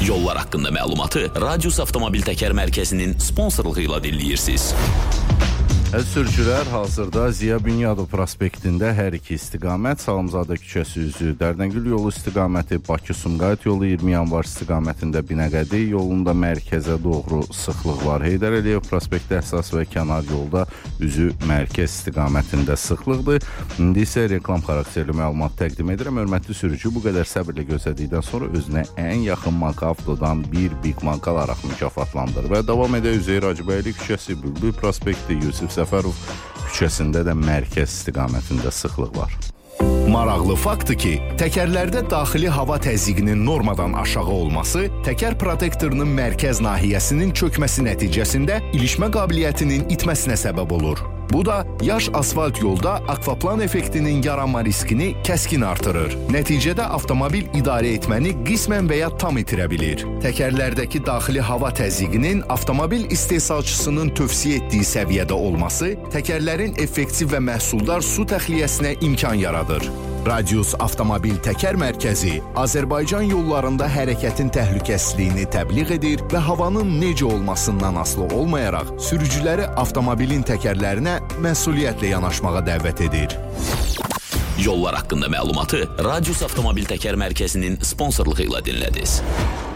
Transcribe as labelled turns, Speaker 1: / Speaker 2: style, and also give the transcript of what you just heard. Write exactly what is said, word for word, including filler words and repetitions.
Speaker 1: Yollar haqqında məlumatı Radius Avtomobil Təkər Mərkəzinin sponsorluğu ilə dinləyirsiniz.
Speaker 2: Əziz sürücülər, hazırda Ziya Bünyadov prospektində hər iki istiqamət, Salamzadə küçəsi üzü Dərdəngül yolu istiqaməti, Bakı-Sumqayıt yolu iyirmi yanvar istiqamətində Binəqədi yolunda mərkəzə doğru sıxlıq var. Heydər Əliyev prospekti əsas və kənar yolda üzü mərkəz istiqamətində sıxlıqdır. İndi isə reklam xarakterli məlumat təqdim edirəm. Hörmətli sürücü, bu qədər səbirlə gözlədikdən sonra özünə ən yaxın marka avtodan bir Big Marka alaraq mükafatlandır və davam edə Üzeyir Hacıbəyli küçəsi, Bülbül prospekti, Yusif Səfərov küçəsində də mərkəz istiqamətində sıxlıq var.
Speaker 3: Maraqlı faktdır ki, təkərlərdə daxili hava təzyiqinin normadan aşağı olması təkər protektorunun mərkəz nahiyəsinin çökməsi nəticəsində ilişmə qabiliyyətinin itməsinə səbəb olur. Bu da yaş asfalt yolda akvaplan effektinin yaranma riskini kəskin artırır. Nəticədə avtomobil idarə etməni qismən və ya tam itirə bilir. Təkərlərdəki daxili hava təzyiqinin avtomobil istehsalçısının tövsiyə etdiyi səviyyədə olması təkərlərin effektiv və məhsuldar su təxliyəsinə imkan yaradır. Radius Avtomobil Təkər Mərkəzi Azərbaycan yollarında hərəkətin təhlükəsizliyini təbliğ edir və havanın necə olmasından asılı olmayaraq sürücüləri avtomobilin təkərlərinə məsuliyyətlə yanaşmağa dəvət edir.
Speaker 1: Yollar haqqında məlumatı Radius Avtomobil Təkər Mərkəzinin sponsorluğu ilə dinlədiniz.